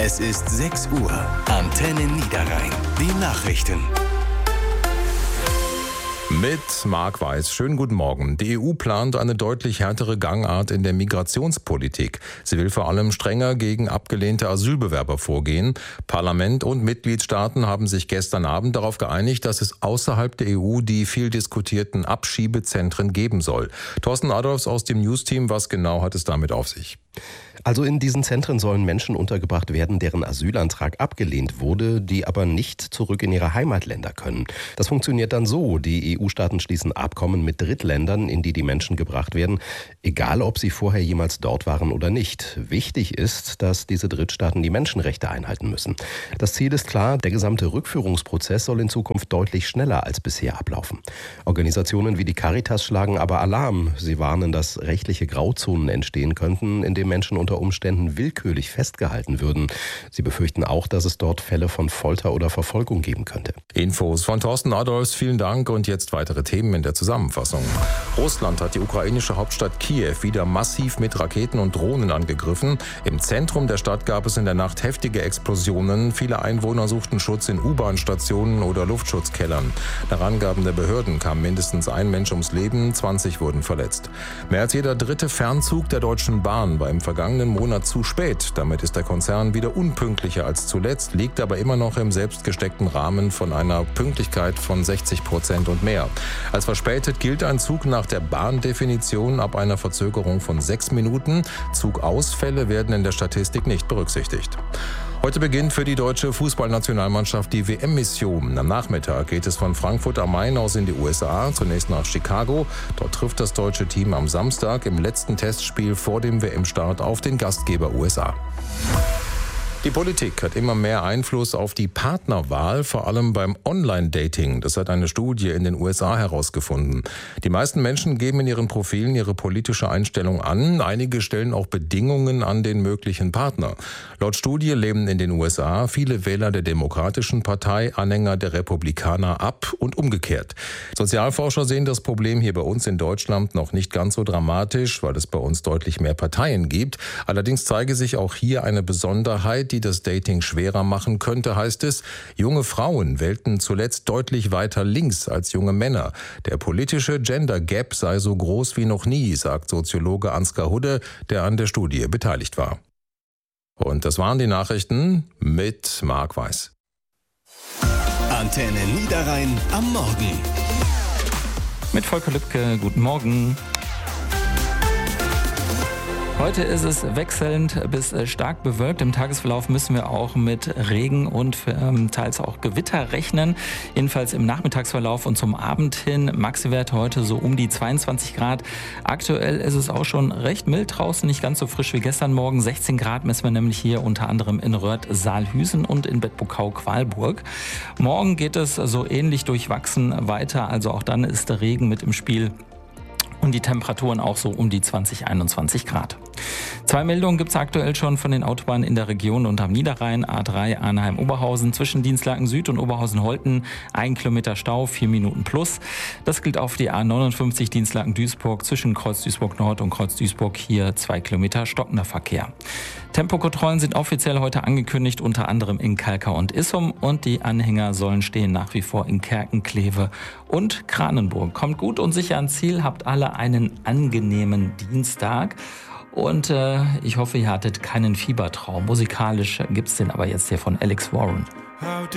Es ist 6 Uhr. Antenne Niederrhein. Die Nachrichten. Mit Marc Weiß. Schönen guten Morgen. Die EU plant eine deutlich härtere Gangart in der Migrationspolitik. Sie will vor allem strenger gegen abgelehnte Asylbewerber vorgehen. Parlament und Mitgliedstaaten haben sich gestern Abend darauf geeinigt, dass es außerhalb der EU die viel diskutierten Abschiebezentren geben soll. Thorsten Adolfs aus dem Newsteam, was genau hat es damit auf sich? Also in diesen Zentren sollen Menschen untergebracht werden, deren Asylantrag abgelehnt wurde, die aber nicht zurück in ihre Heimatländer können. Das funktioniert dann so: Die EU-Staaten schließen Abkommen mit Drittländern, in die Menschen gebracht werden, egal ob sie vorher jemals dort waren oder nicht. Wichtig ist, dass diese Drittstaaten die Menschenrechte einhalten müssen. Das Ziel ist klar: Der gesamte Rückführungsprozess soll in Zukunft deutlich schneller als bisher ablaufen. Organisationen wie die Caritas schlagen aber Alarm. Sie warnen, dass rechtliche Grauzonen entstehen könnten, in denen Menschen unter Umständen willkürlich festgehalten würden. Sie befürchten auch, dass es dort Fälle von Folter oder Verfolgung geben könnte. Infos von Thorsten Adolfs, vielen Dank, und jetzt weitere Themen in der Zusammenfassung. Russland hat die ukrainische Hauptstadt Kiew wieder massiv mit Raketen und Drohnen angegriffen. Im Zentrum der Stadt gab es in der Nacht heftige Explosionen. Viele Einwohner suchten Schutz in U-Bahn-Stationen oder Luftschutzkellern. Nach Angaben der Behörden kam mindestens ein Mensch ums Leben, 20 wurden verletzt. Mehr als jeder dritte Fernzug der Deutschen Bahn war im vergangenen Monat zu spät. Damit ist der Konzern wieder unpünktlicher als zuletzt, liegt aber immer noch im selbst gesteckten Rahmen von einer Pünktlichkeit von 60% und mehr. Als verspätet gilt ein Zug nach der Bahndefinition ab einer Verzögerung von 6 Minuten. Zugausfälle werden in der Statistik nicht berücksichtigt. Heute beginnt für die deutsche Fußballnationalmannschaft die WM-Mission. Am Nachmittag geht es von Frankfurt am Main aus in die USA, zunächst nach Chicago. Dort trifft das deutsche Team am Samstag im letzten Testspiel vor dem WM-Start auf den Gastgeber USA. Die Politik hat immer mehr Einfluss auf die Partnerwahl, vor allem beim Online-Dating. Das hat eine Studie in den USA herausgefunden. Die meisten Menschen geben in ihren Profilen ihre politische Einstellung an. Einige stellen auch Bedingungen an den möglichen Partner. Laut Studie lehnen in den USA viele Wähler der Demokratischen Partei Anhänger der Republikaner ab und umgekehrt. Sozialforscher sehen das Problem hier bei uns in Deutschland noch nicht ganz so dramatisch, weil es bei uns deutlich mehr Parteien gibt. Allerdings zeige sich auch hier eine Besonderheit, die das Dating schwerer machen könnte, heißt es. Junge Frauen wählten zuletzt deutlich weiter links als junge Männer. Der politische Gender Gap sei so groß wie noch nie, sagt Soziologe Ansgar Hudde, der an der Studie beteiligt war. Und das waren die Nachrichten mit Marc Weiß. Antenne Niederrhein am Morgen. Mit Volker Lübke, guten Morgen. Heute ist es wechselnd bis stark bewölkt. Im Tagesverlauf müssen wir auch mit Regen und teils auch Gewitter rechnen. Jedenfalls im Nachmittagsverlauf und zum Abend hin. Maxi-Werte heute so um die 22 Grad. Aktuell ist es auch schon recht mild draußen, nicht ganz so frisch wie gestern Morgen. 16 Grad messen wir nämlich hier unter anderem in Röhrd-Saalhüsen und in Bedburg-Qualburg. Morgen geht es so ähnlich durchwachsen weiter. Also auch dann ist der Regen mit im Spiel. Und die Temperaturen auch so um die 20, 21 Grad. 2 Meldungen gibt es aktuell schon von den Autobahnen in der Region und am Niederrhein. A3 Arnheim-Oberhausen zwischen Dienstlaken Süd und Oberhausen-Holten. 1 Kilometer Stau, 4 Minuten plus. Das gilt auf die A59 Dienstlaken-Duisburg zwischen Kreuz Duisburg-Nord und Kreuz Duisburg. Hier 2 Kilometer stockender Verkehr. Tempokontrollen sind offiziell heute angekündigt, unter anderem in Kalkar und Issum. Und die Anhänger sollen stehen nach wie vor in Kerken, Kleve und Kranenburg. Kommt gut und sicher ans Ziel, habt alle einen angenehmen Dienstag. Und ich hoffe, ihr hattet keinen Fiebertraum. Musikalisch gibt's den aber jetzt hier von Alex Warren.